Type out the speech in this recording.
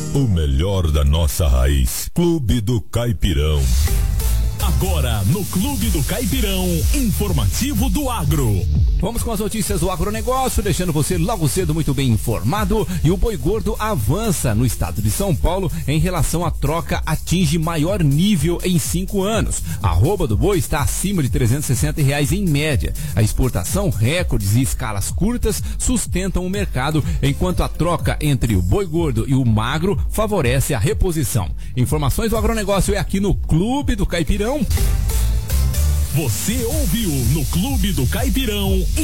O melhor da nossa raiz. Clube do Caipirão. Agora no Clube do Caipirão, informativo do agro. Vamos com as notícias do agronegócio, deixando você logo cedo muito bem informado. E o boi gordo avança no estado de São Paulo em relação à troca, atinge maior nível em 5 anos. A arroba do boi está acima de R$360 em média. A exportação, recordes e escalas curtas sustentam o mercado, enquanto a troca entre o boi gordo e o magro favorece a reposição. Informações do agronegócio é aqui no Clube do Caipirão. Você ouviu no Clube do Caipirão